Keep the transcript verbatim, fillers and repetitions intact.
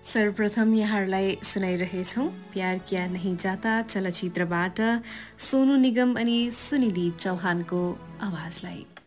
सर्वप्रथम यहाँहरूलाई सुनाइरहेछौँ प्यार किया नहीं जाता चलचित्रबाट सोनू निगम अनि सुनिधि चौहानको आवाजलाई।